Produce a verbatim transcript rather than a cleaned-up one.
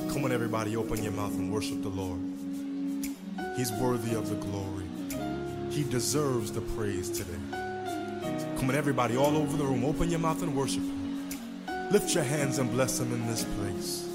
Come on, everybody, open your mouth and worship the Lord. He's worthy of the glory. He deserves the praise today. Come on, everybody, all over the room, open your mouth and worship Him. Lift your hands and bless Him in this place.